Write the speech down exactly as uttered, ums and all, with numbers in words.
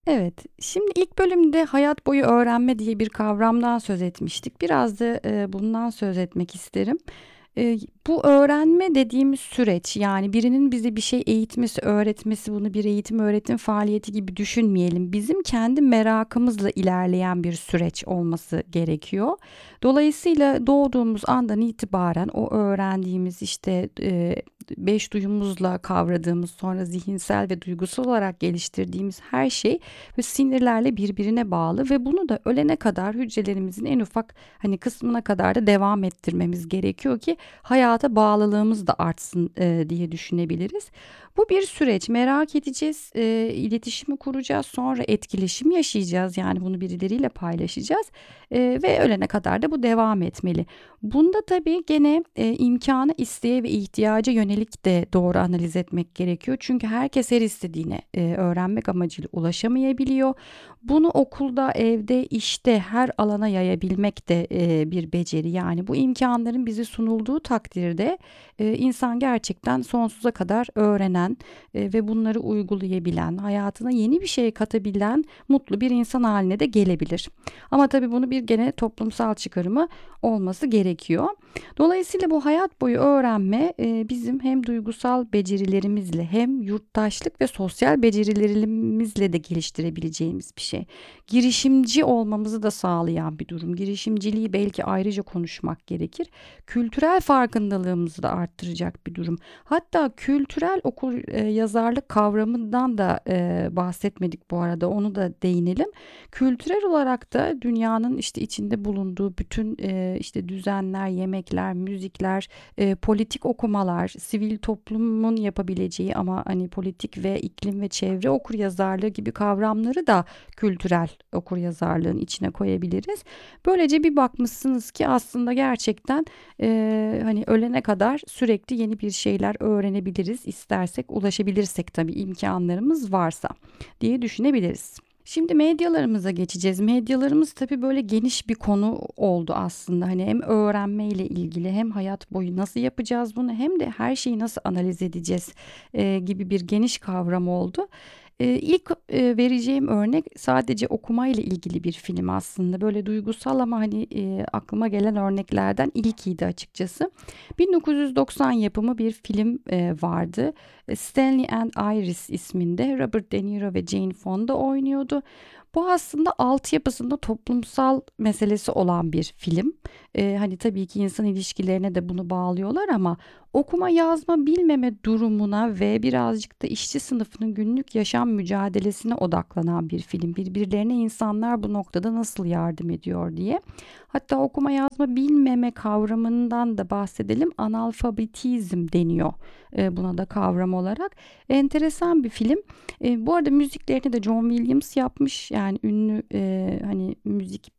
Evet, şimdi ilk bölümde hayat boyu öğrenme diye bir kavramdan söz etmiştik. Biraz da e, bundan söz etmek isterim. E, Bu öğrenme dediğimiz süreç, yani birinin bize bir şey eğitmesi, öğretmesi, bunu bir eğitim öğretim faaliyeti gibi düşünmeyelim. Bizim kendi merakımızla ilerleyen bir süreç olması gerekiyor. Dolayısıyla doğduğumuz andan itibaren o öğrendiğimiz işte e, beş duyumuzla kavradığımız, sonra zihinsel ve duygusal olarak geliştirdiğimiz her şey ve sinirlerle birbirine bağlı ve bunu da ölene kadar hücrelerimizin en ufak hani kısmına kadar da devam ettirmemiz gerekiyor ki hayata bağlılığımız da artsın e, diye düşünebiliriz. Bu bir süreç. Merak edeceğiz, e, iletişimi kuracağız, sonra etkileşim yaşayacağız. Yani bunu birileriyle paylaşacağız e, ve ölene kadar da bu devam etmeli. Bunda tabii gene e, imkanı, isteğe ve ihtiyaca yönelik de doğru analiz etmek gerekiyor. Çünkü herkes her istediğine e, öğrenmek amacıyla ulaşamayabiliyor. Bunu okulda, evde, işte her alana yayabilmek de e, bir beceri. Yani bu imkanların bize sunulduğu takdirde e, insan gerçekten sonsuza kadar öğrenen e, ve bunları uygulayabilen, hayatına yeni bir şey katabilen mutlu bir insan haline de gelebilir. Ama tabii bunu bir gene toplumsal çıkarımı olması gerekiyor. Dolayısıyla bu hayat boyu öğrenme e, bizim hem duygusal becerilerimizle hem yurttaşlık ve sosyal becerilerimizle de geliştirebileceğimiz bir şey. Girişimci olmamızı da sağlayan bir durum. Girişimciliği belki ayrıca konuşmak gerekir. Kültürel farkındalığımızı da arttıracak bir durum. Hatta kültürel okur e, yazarlık kavramından da e, bahsetmedik bu arada. Onu da değinelim. Kültürel olarak da dünyanın işte içinde bulunduğu bütün e, işte düzenler, yemekler, müzikler, e, politik okumalar, sivil toplumun yapabileceği ama hani politik ve iklim ve çevre okuryazarlığı gibi kavramları da kültürel okuryazarlığın içine koyabiliriz. Böylece bir bakmışsınız ki aslında gerçekten e, hani ölene kadar sürekli yeni bir şeyler öğrenebiliriz, istersek, ulaşabilirsek tabii imkanlarımız varsa diye düşünebiliriz. Şimdi medyalarımıza geçeceğiz. Medyalarımız tabii böyle geniş bir konu oldu aslında. Hani hem öğrenme ile ilgili hem hayat boyu nasıl yapacağız bunu hem de her şeyi nasıl analiz edeceğiz e, gibi bir geniş kavram oldu. E, ilk e, vereceğim örnek sadece okuma ile ilgili bir film aslında. Böyle duygusal ama hani e, aklıma gelen örneklerden ilkiydi açıkçası. bin dokuz yüz doksan yapımı bir film e, vardı. Stanley and Iris isminde Robert De Niro ve Jane Fonda oynuyordu. Bu aslında altyapısında toplumsal meselesi olan bir film. Ee, hani tabii ki insan ilişkilerine de bunu bağlıyorlar ama okuma yazma bilmeme durumuna ve birazcık da işçi sınıfının günlük yaşam mücadelesine odaklanan bir film. Birbirlerine insanlar bu noktada nasıl yardım ediyor diye. Hatta okuma yazma bilmeme kavramından da bahsedelim. Analfabetizm deniyor e, buna da kavram olarak. Enteresan bir film. E, bu arada müziklerini de John Williams yapmış. Yani ünlü e, hani müzik